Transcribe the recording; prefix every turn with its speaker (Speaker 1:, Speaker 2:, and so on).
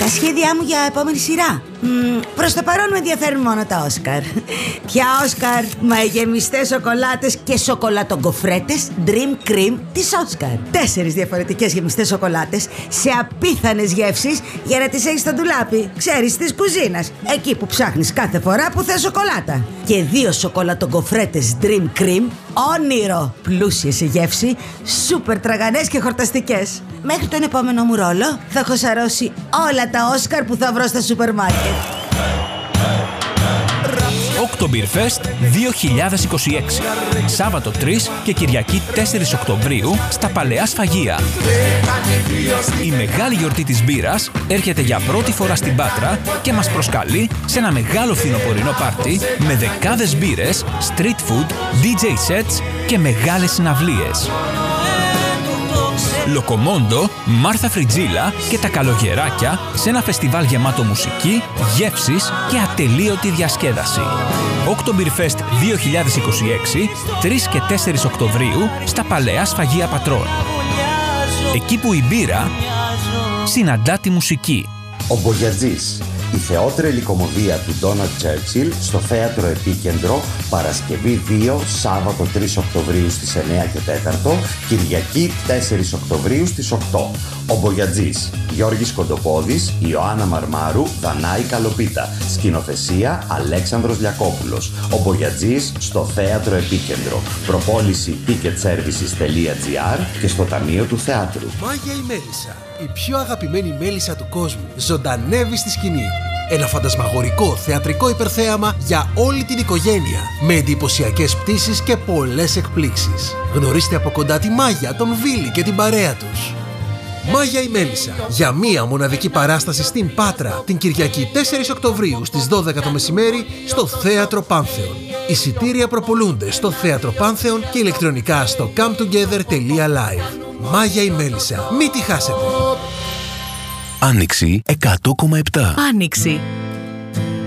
Speaker 1: Τα σχέδιά μου για επόμενη σειρά. Προς το παρόν με ενδιαφέρουν μόνο τα Όσκαρ. Ποια Όσκαρ? Μα οι γεμιστές σοκολάτες και σοκολατογκοφρέτες Dream Cream της Όσκαρ. 4 διαφορετικές γεμιστές σοκολάτες σε απίθανες γεύσεις για να τις έχεις στο ντουλάπι. Ξέρεις, της κουζίνας. Εκεί που ψάχνεις κάθε φορά που θες σοκολάτα. Και 2 σοκολατογκοφρέτες Dream Cream. Όνειρο! Πλούσιες σε γεύση, σούπερ τραγανές και χορταστικές. Μέχρι τον επόμενο μου ρόλο θα έχω σαρώσει όλα τα Όσκαρ που θα βρω στα σούπερ μάρκετ.
Speaker 2: Oktoberfest 2026. Σάββατο 3 και Κυριακή 4 Οκτωβρίου στα Παλαιά Σφαγεία. Η μεγάλη γιορτή της μπύρας έρχεται για πρώτη φορά στην Πάτρα και μας προσκαλεί σε ένα μεγάλο φθινοπορεινό πάρτι με δεκάδες μπύρες, street food, DJ sets και μεγάλες συναυλίες. Λοκομόντο, Μάρθα Φριτζίλα και τα καλογεράκια σε ένα φεστιβάλ γεμάτο μουσική, γεύσεις και ατελείωτη διασκέδαση. Oktoberfest 2026, 3 και 4 Οκτωβρίου στα Παλαιά Σφαγεία Πατρών. Εκεί που η μπύρα συναντά τη μουσική.
Speaker 3: Ο Μπογιατζής, η θεότρελη κομμωδία του Ντόναλντ Τσέρτσιλ στο Θέατρο Επίκεντρο, Παρασκευή 2, Σάββατο 3 Οκτωβρίου στις 9 και 4, Κυριακή 4 Οκτωβρίου στις 8. Ο Μπογιατζής, Γιώργης Κοντοπόδης, Ιωάννα Μαρμάρου, Δανάη Καλοπίτα. Σκηνοθεσία Αλέξανδρος Λιακόπουλος. Ο Μπογιατζής στο Θέατρο Επίκεντρο. Προπόληση ticketservices.gr και στο Ταμείο του Θεάτρου.
Speaker 4: Μάγια η Μέλισσα, η πιο αγαπημένη μέλισσα του κόσμου, ζωντανεύει στη σκηνή. Ένα φαντασμαγορικό θεατρικό υπερθέαμα για όλη την οικογένεια, με εντυπωσιακές πτήσεις και πολλές εκπλήξεις. Γνωρίστε από κοντά τη Μάγια, τον Βίλι και την παρέα τους. Μάγια η Μέλισσα, για μία μοναδική παράσταση στην Πάτρα, την Κυριακή 4 Οκτωβρίου στις 12 το μεσημέρι στο Θέατρο Πάνθεον. Εισιτήρια προπολούνται στο Θέατρο Πάνθεον και ηλεκτρονικά στο cometogether.live. Μάγια η Μέλισσα, μην τη χάσετε.
Speaker 5: Άνοιξη 100,7.
Speaker 6: Άνοιξη.